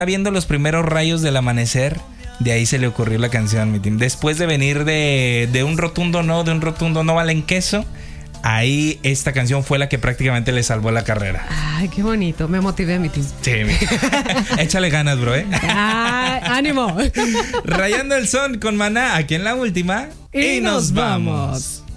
viendo los primeros rayos del amanecer, de ahí se le ocurrió la canción, mi team. Después de venir de un rotundo no valen queso, ahí esta canción fue la que prácticamente le salvó la carrera. Ay, qué bonito, me motivé, mi team. Sí, échale ganas, bro, Ay, ánimo. Rayando el son con Maná, aquí en la última. Y nos vamos.